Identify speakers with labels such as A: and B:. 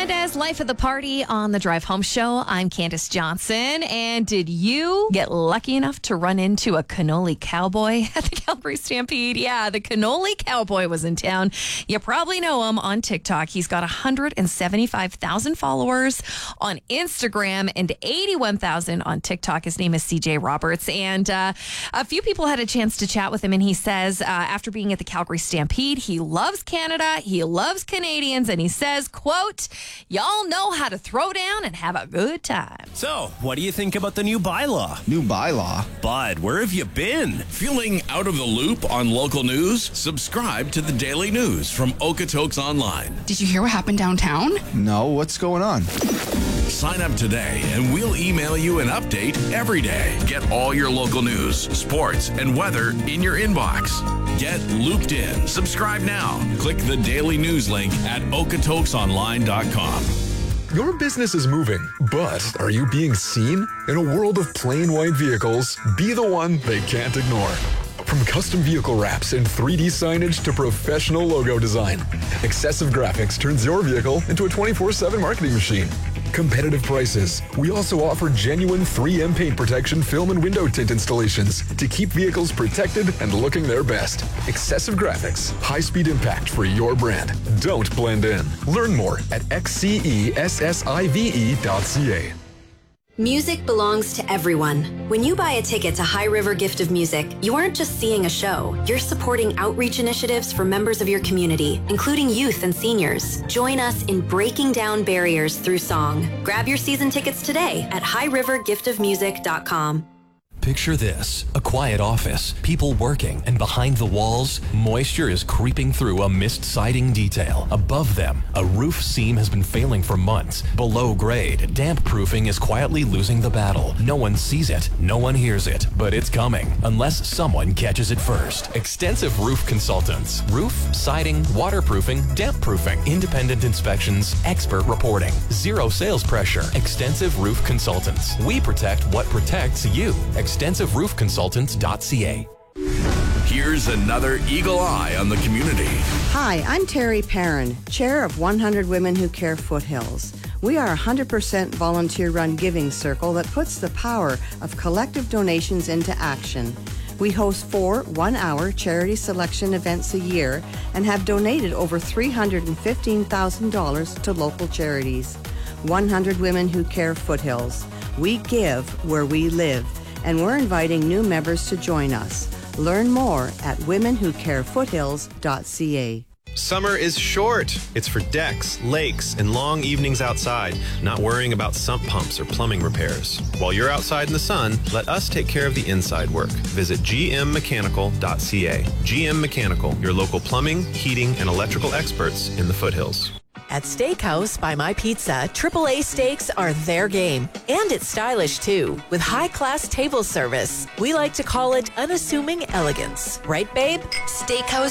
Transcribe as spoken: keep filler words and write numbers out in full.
A: It is Life of the Party on the Drive Home Show. I'm Candace Johnson. And did you get lucky enough to run into a cannoli cowboy at the Calgary Stampede? Yeah, the cannoli cowboy was in town. You probably know him on TikTok. He's got one hundred seventy-five thousand followers on Instagram and eighty-one thousand on TikTok. His name is C J Roberts. And uh, a few people had a chance to chat with him. And he says uh, after being at the Calgary Stampede, he loves Canada. He loves Canadians. And he says, quote, y'all know how to throw down and have a good time.
B: So, what do you think about the new bylaw?
C: New bylaw?
B: Bud, where have you been?
D: Feeling out of the loop on local news? Subscribe to the Daily News from Okotoks Online.
E: Did you hear what happened downtown?
C: No, what's going on?
D: Sign up today and we'll email you an update every day. Get all your local news, sports, and weather in your inbox. Get looped in. Subscribe now. Click the Daily News link at okotoks online dot com.
F: Your business is moving, but are you being seen? In a world of plain white vehicles, be the one they can't ignore. From custom vehicle wraps and three D signage to professional logo design, Excessive Graphics turns your vehicle into a twenty-four seven marketing machine. Competitive prices. We also offer genuine three M paint protection film and window tint installations to keep vehicles protected and looking their best. Excessive Graphics. High-speed impact for your brand. Don't blend in. Learn more at x c e s s i v e dot c a.
G: Music belongs to everyone. When you buy a ticket to High River Gift of Music, you aren't just seeing a show. You're supporting outreach initiatives for members of your community, including youth and seniors. Join us in breaking down barriers through song. Grab your season tickets today at high river gift of music dot com.
H: Picture this, a quiet office, people working, and behind the walls, moisture is creeping through a mist siding detail. Above them, a roof seam has been failing for months. Below grade, damp proofing is quietly losing the battle. No one sees it, no one hears it, but it's coming, unless someone catches it first. Extensive Roof Consultants. Roof, siding, waterproofing, damp proofing, independent inspections, expert reporting. Zero sales pressure. Extensive Roof Consultants. We protect what protects you. extensive roof consultants dot c a.
D: Here's another Eagle Eye on the community.
I: Hi, I'm Terry Perrin, chair of one hundred Women Who Care Foothills. We are a one hundred percent volunteer-run giving circle that puts the power of collective donations into action. We host four one-hour charity selection events a year and have donated over three hundred fifteen thousand dollars to local charities. one hundred Women Who Care Foothills. We give where we live. And we're inviting new members to join us. Learn more at women who care foothills dot c a.
J: Summer is short. It's for decks, lakes, and long evenings outside, not worrying about sump pumps or plumbing repairs. While you're outside in the sun, let us take care of the inside work. Visit g m mechanical dot c a. G M Mechanical, your local plumbing, heating, and electrical experts in the foothills.
K: At Steakhouse by My Pizza, triple A steaks are their game. And it's stylish, too, with high-class table service. We like to call it unassuming elegance. Right, babe?
G: Steakhouse